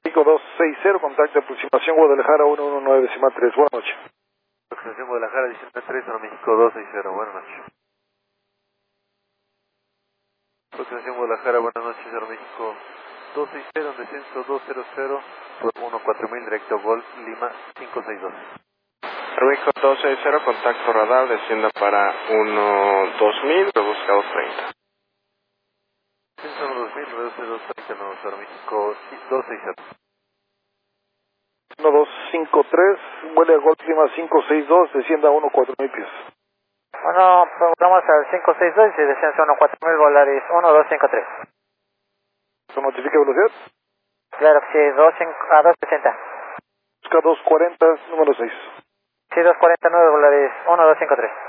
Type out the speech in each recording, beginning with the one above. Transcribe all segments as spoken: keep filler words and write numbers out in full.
cinco dos seis cero, contacto aproximación Guadalajara uno uno nueve decimal tres, buenas noches. Aproximación Guadalajara diecinueve tres, Aeroméxico dos seis cero, buenas noches. Aproximación Guadalajara, buenas noches, Aeroméxico dos seis cero, descenso dos cero cero, por uno cuatro mil, directo Golf, Lima cinco seis dos. Aeroméxico dos seis cero, contacto radar, descienda para uno dos mil, busca dos treinta. Descenso uno dos mil, reduce dos treinta, nuevos Aeroméxico dos seis cero. uno dos cinco tres, vuele a Golf Lima cinco seis dos, descienda a uno cuatro mil pies. Bueno, vamos al cinco seis dos y descenso uno cuatro mil, Volaris uno dos cinco tres. ¿Se notifica velocidad? Claro que sí, dos, a dos sesenta. Busca dos cuarenta, número seis. Sí, dos cuarenta y nueve, Volaris uno dos cinco tres.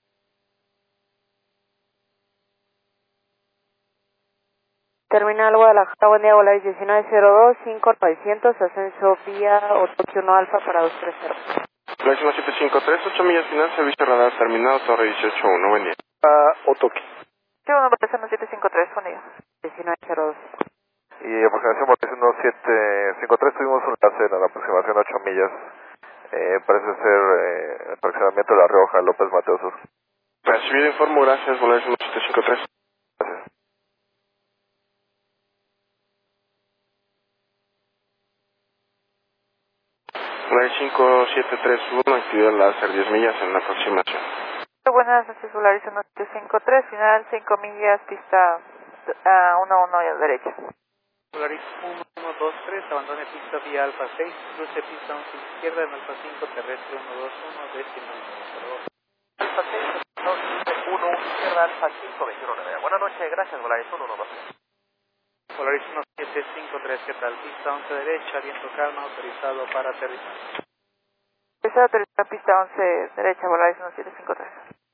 Terminal Guadalajara, buen día, Volaris diecinueve cero dos, cinco novecientos, ascenso vía Otoki uno Alfa para dos tres cero. Máximo siete cinco tres, ocho millas final, servicio radar terminado, torre dieciocho uno, buen día. A Otoki. Sí, bueno, operación siete cinco tres, buen día. diecinueve cero dos. Y aproximación Guadalajara uno siete cinco tres, tuvimos un láser a la aproximación ocho millas. Eh, parece ser eh, el fraccionamiento de La Rioja, López Mateo Sur. Recibido informo, gracias, Volaris siete cinco tres. Gracias. Volaris cinco siete tres uno, actividad láser diez millas en la aproximación. Buenas noches, Volaris uno siete cinco tres, final cinco millas, pista uh, uno uno derecha. Volaris uno uno dos tres, abandone pista vía Alfa seis, cruce pista once izquierda en Alfa cinco, terrestre uno dos uno, décimo cero dos. Alfa seis, uno uno izquierda, Alfa cinco veintiuno nueve. Buenas noches, gracias, Volaris uno uno dos tres. Volaris uno siete cinco tres, ¿qué tal? Pista once derecha, viento calma, autorizado para aterrizar. Esa aterriza pista once derecha, Volaris uno siete cinco tres.